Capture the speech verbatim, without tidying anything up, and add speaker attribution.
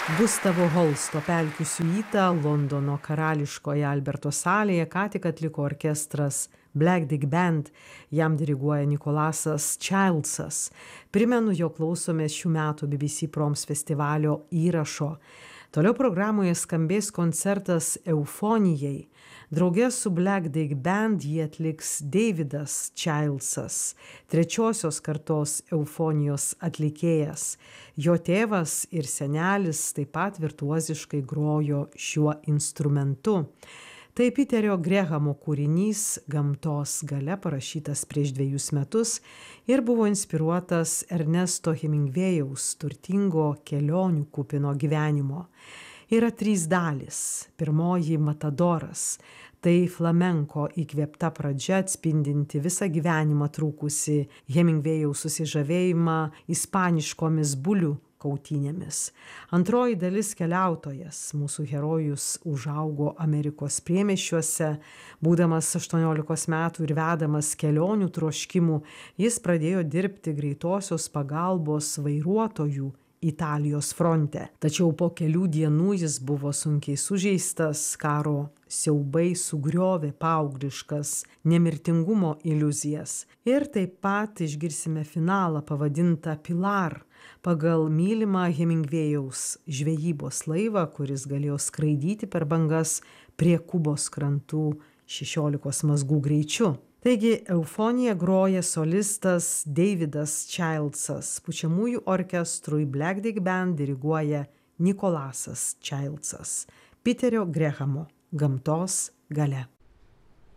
Speaker 1: Gustavo Holsto pelkių siuitą Londono karališkoje Alberto salėje ką tik atliko orkestras Black Dig Band, jam diriguoja Nicholasas Childsas. Primenu, jog klausomės šių metų B B C Proms festivalio įrašo. Toliau programoje skambės koncertas Eufonijai. Drauge su Black Dig Band jį atliks Davidas Childsas, trečiosios kartos eufonijos atlikėjas. Jo tėvas ir senelis taip pat virtuoziškai grojo šiuo instrumentu. Tai Piterio Grehamo kūrinys Gamtos galia, parašytas prieš dviejus metus ir buvo inspiruotas Ernesto Hemingvėjaus turtingo kelionių kupino gyvenimo. Yra trys dalys. Pirmoji Matadoras. Tai flamenko įkvėpta pradžia atspindinti visą gyvenimą trūkusi Hemingvėjaus susižavėjimą ispaniškomis bulių kautynėmis. Antroji dalis Keliautojas. Mūsų herojus užaugo Amerikos priemiesčiuose. Būdamas aštuoniolikos metų ir vedamas kelionių troškimų, jis pradėjo dirbti greitosios pagalbos vairuotojų Italijos fronte. Tačiau po kelių dienų jis buvo sunkiai sužeistas, karo siaubai sugriovė paaugliškas nemirtingumo iliuzijas. Ir taip pat išgirsime finalą pavadintą Pilar, pagal mylimą Hemingvėjaus žvejybos laivą, kuris galėjo skraidyti per bangas prie Kubos krantų šešiolikos mazgų greičiu. Taigi Eufonija groja solistas Davidas Childsas, pučiamųjų orkestrui Black Dig Band diriguoja Nicholasas Childsas. Piterio Grehamo Gamtos galia.